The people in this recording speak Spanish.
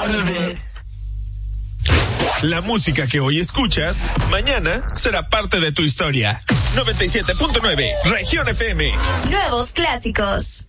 tarde. La música que hoy escuchas, mañana será parte de tu historia. 97.9, Región FM. Nuevos clásicos.